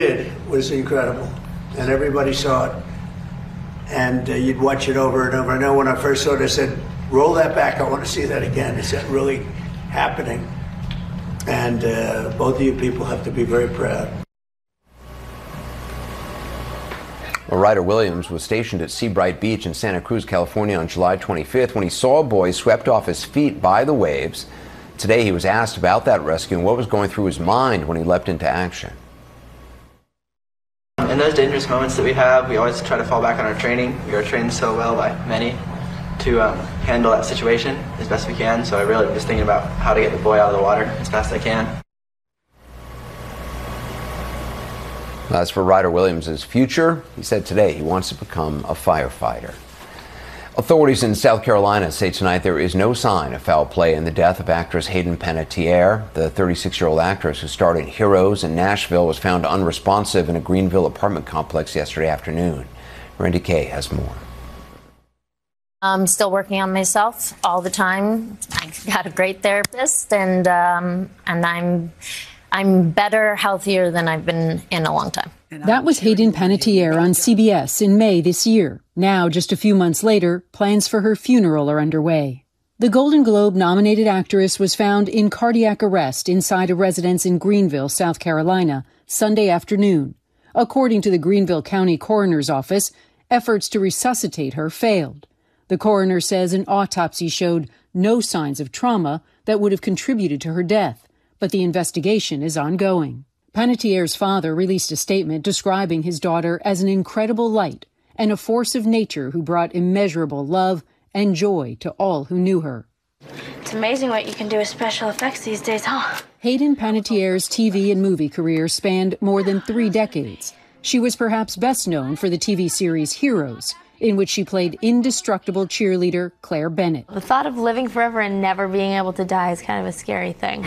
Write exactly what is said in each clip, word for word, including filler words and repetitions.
It was incredible, and everybody saw it, and uh, you'd watch it over and over. I know when I first saw it, I said, roll that back, I want to see that again. Is that really happening? And uh, both of you people have to be very proud. Well, Ryder Williams was stationed at Seabright Beach in Santa Cruz, California on July twenty-fifth when he saw a boy swept off his feet by the waves. Today he was asked about that rescue and what was going through his mind when he leapt into action. In those dangerous moments that we have, we always try to fall back on our training. We are trained so well by many to um, handle that situation as best we can. So I really am just thinking about how to get the boy out of the water as fast as I can. As for Ryder Williams' future, he said today he wants to become a firefighter. Authorities in South Carolina say tonight there is no sign of foul play in the death of actress Hayden Panettiere. The thirty-six-year-old actress who starred in Heroes in Nashville was found unresponsive in a Greenville apartment complex yesterday afternoon. Randy Kay has more. I'm still working on myself all the time. I got a great therapist, and um, and I'm I'm better, healthier than I've been in a long time. That was Hayden Panettiere on C B S in May this year. Now, just a few months later, plans for her funeral are underway. The Golden Globe-nominated actress was found in cardiac arrest inside a residence in Greenville, South Carolina, Sunday afternoon. According to the Greenville County Coroner's Office, efforts to resuscitate her failed. The coroner says an autopsy showed no signs of trauma that would have contributed to her death, but the investigation is ongoing. Panettiere's father released a statement describing his daughter as an incredible light and a force of nature who brought immeasurable love and joy to all who knew her. It's amazing what you can do with special effects these days, huh? Hayden Panettiere's T V and movie career spanned more than three decades. She was perhaps best known for the T V series Heroes, in which she played indestructible cheerleader Claire Bennett. The thought of living forever and never being able to die is kind of a scary thing.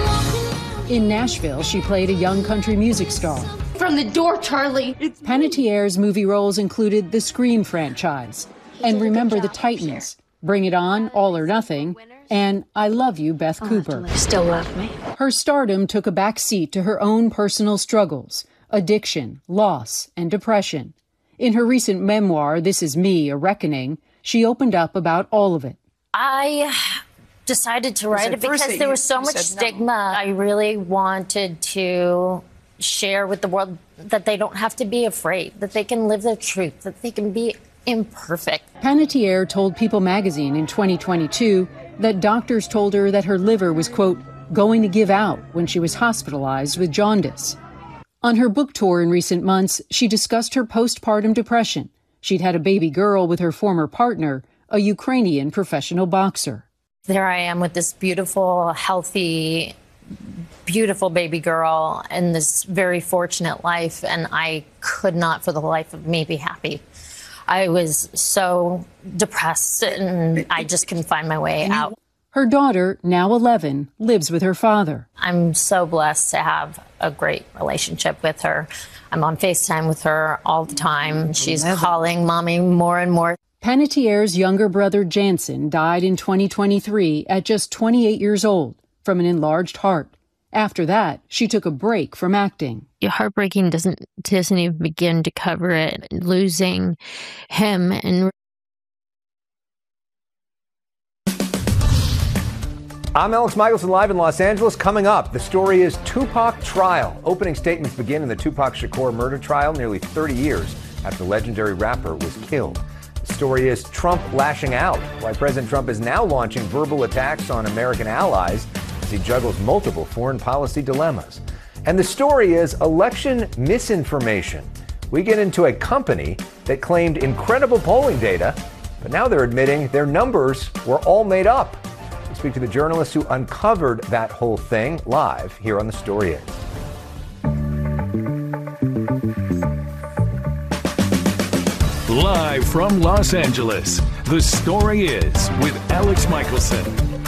In Nashville, she played a young country music star. From the door, Charlie! Panettiere's movie roles included the Scream franchise, and Remember the Titans, Bring It On, All or Nothing, and I Love You, Beth Cooper. Still love me. Her stardom took a back seat to her own personal struggles, addiction, loss, and depression. In her recent memoir, This Is Me, A Reckoning, she opened up about all of it. I decided to write it because there was so much stigma. I really wanted to share with the world that they don't have to be afraid, that they can live their truth, that they can be imperfect. Panettiere told People magazine in twenty twenty-two that doctors told her that her liver was, quote, going to give out when she was hospitalized with jaundice. On her book tour in recent months, she discussed her postpartum depression. She'd had a baby girl with her former partner, a Ukrainian professional boxer. There I am with this beautiful, healthy, beautiful baby girl and this very fortunate life, and I could not for the life of me be happy. I was so depressed, and I just couldn't find my way out. Her daughter, now eleven, lives with her father. I'm so blessed to have a great relationship with her. I'm on FaceTime with her all the time. She's calling Mommy more and more. Panettiere's younger brother, Jansen, died in twenty twenty-three at just twenty-eight years old from an enlarged heart. After that, she took a break from acting. Heartbreaking doesn't, doesn't even begin to cover it. Losing him and... I'm Alex Michelson, live in Los Angeles. Coming up, the story is Tupac trial. Opening statements begin in the Tupac Shakur murder trial nearly thirty years after the legendary rapper was killed. The story is Trump lashing out, why President Trump is now launching verbal attacks on American allies as he juggles multiple foreign policy dilemmas. And the story is election misinformation. We get into a company that claimed incredible polling data, but now they're admitting their numbers were all made up. We speak to the journalist who uncovered that whole thing live here on The Story Is. Live from Los Angeles, The Story Is with Alex Michelson.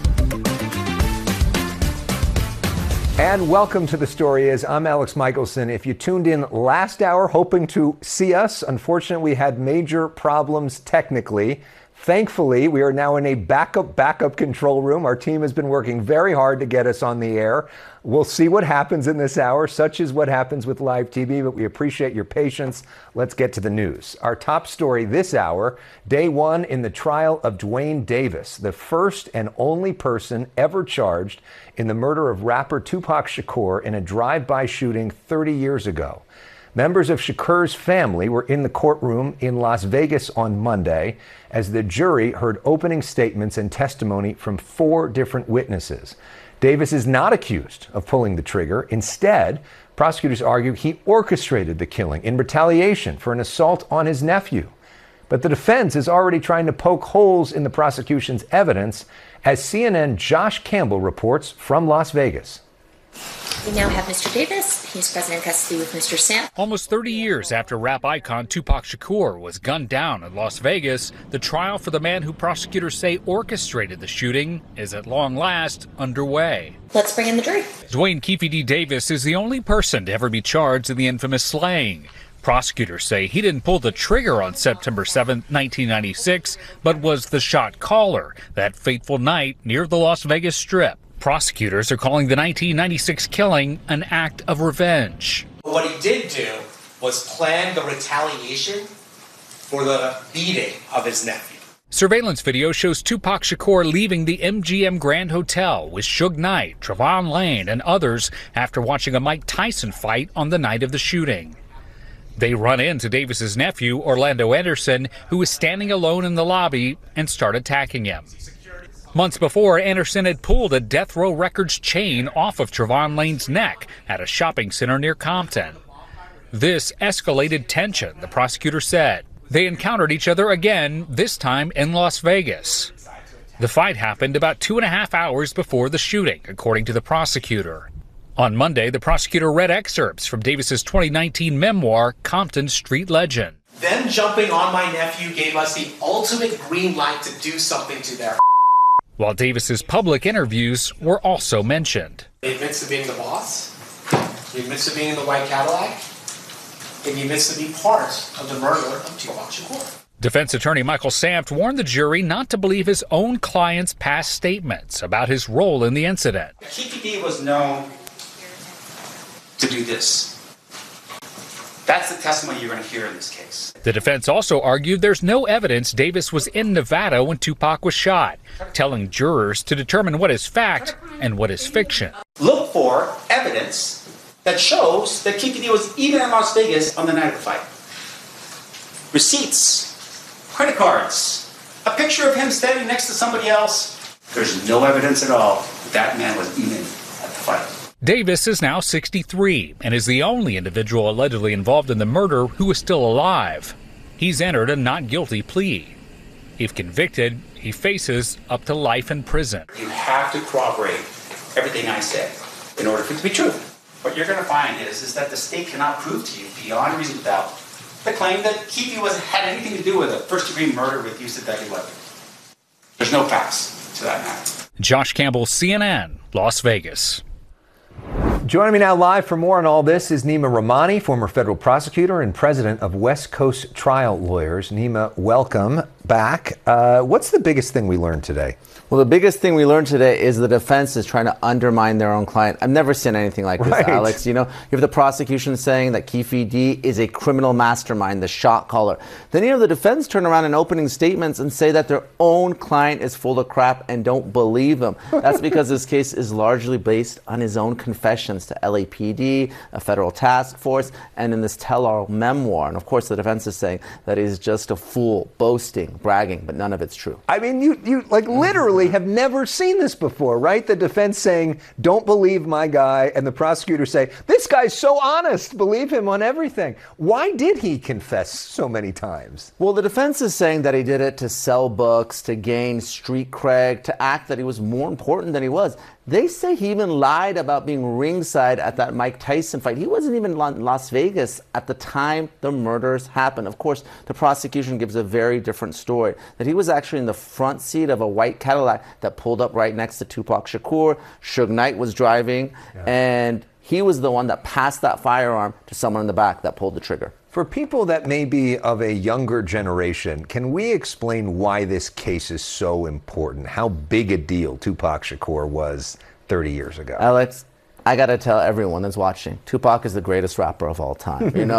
And welcome to The Story Is. I'm Alex Michelson. If you tuned in last hour hoping to see us, unfortunately we had major problems technically. Thankfully, we are now in a backup, backup control room. Our team has been working very hard to get us on the air. We'll see what happens in this hour. Such is what happens with live T V, but we appreciate your patience. Let's get to the news. Our top story this hour, day one in the trial of Duane Davis, the first and only person ever charged in the murder of rapper Tupac Shakur in a drive-by shooting thirty years ago. Members of Shakur's family were in the courtroom in Las Vegas on Monday as the jury heard opening statements and testimony from four different witnesses. Davis is not accused of pulling the trigger. Instead, prosecutors argue he orchestrated the killing in retaliation for an assault on his nephew. But the defense is already trying to poke holes in the prosecution's evidence, as C N N Josh Campbell reports from Las Vegas. We now have Mister Davis. He's present in custody with Mister Sam. Almost thirty years after rap icon Tupac Shakur was gunned down in Las Vegas, the trial for the man who prosecutors say orchestrated the shooting is at long last underway. Let's bring in the jury. Duane Keefe D. Davis is the only person to ever be charged in the infamous slaying. Prosecutors say he didn't pull the trigger on September seventh, nineteen ninety-six, but was the shot caller that fateful night near the Las Vegas Strip. Prosecutors are calling the nineteen ninety-six killing an act of revenge. What he did do was plan the retaliation for the beating of his nephew. Surveillance video shows Tupac Shakur leaving the M G M Grand Hotel with Suge Knight, Trevon Lane, and others after watching a Mike Tyson fight on the night of the shooting. They run into Davis's nephew, Orlando Anderson, who was standing alone in the lobby, and start attacking him. Months before, Anderson had pulled a Death Row Records chain off of Trevon Lane's neck at a shopping center near Compton. This escalated tension, the prosecutor said. They encountered each other again, this time in Las Vegas. The fight happened about two and a half hours before the shooting, according to the prosecutor. On Monday, the prosecutor read excerpts from Davis's twenty nineteen memoir, Compton Street Legend. Them jumping on my nephew gave us the ultimate green light to do something to their While Davis's public interviews were also mentioned. He admits to being the boss, he admits to being in the white Cadillac, and he admits to be part of the murder of Tupac Shakur. Defense attorney Michael Sampt warned the jury not to believe his own client's past statements about his role in the incident. Keefe D was known to do this. That's the testimony you're going to hear in this case. The defense also argued there's no evidence Davis was in Nevada when Tupac was shot, telling jurors to determine what is fact and what is fiction. Look for evidence that shows that Keefe D was even in Las Vegas on the night of the fight. Receipts, credit cards, a picture of him standing next to somebody else. There's no evidence at all that that man was even at the fight. Davis is now sixty-three and is the only individual allegedly involved in the murder who is still alive. He's entered a not guilty plea. If convicted, he faces up to life in prison. You have to corroborate everything I say in order for it to be true. What you're going to find is, is that the state cannot prove to you beyond reasonable doubt the claim that Keefe was had anything to do with a first-degree murder with use of deadly weapon. There's no pass to that matter. Josh Campbell, C N N, Las Vegas. Joining me now live for more on all this is Nima Rahmani, former federal prosecutor and president of West Coast Trial Lawyers. Nima, welcome back. Uh, what's the biggest thing we learned today? Well, the biggest thing we learned today is the defense is trying to undermine their own client. I've never seen anything like this, right. Alex. You know, you have the prosecution saying that Keefe D is a criminal mastermind, the shot caller. Then you have the defense turn around in opening statements and say that their own client is full of crap and don't believe him. That's because this case is largely based on his own confessions to L A P D, a federal task force, and in this tell-all memoir. And of course, the defense is saying that he's just a fool, boasting, bragging, but none of it's true. I mean, you, you like literally have never seen this before, right? The defense saying, don't believe my guy, and the prosecutor say, this guy's so honest, believe him on everything. Why did he confess so many times? Well, the defense is saying that he did it to sell books, to gain street cred, to act that he was more important than he was. They say he even lied about being ringside at that Mike Tyson fight. He wasn't even in Las Vegas at the time the murders happened. Of course, the prosecution gives a very different story, that he was actually in the front seat of a white Cadillac that pulled up right next to Tupac Shakur. Suge Knight was driving, yeah. and He was the one that passed that firearm to someone in the back that pulled the trigger. For people that may be of a younger generation, can we explain why this case is so important? How big a deal Tupac Shakur was thirty years ago? Alex, I gotta tell everyone that's watching, Tupac is the greatest rapper of all time. You know.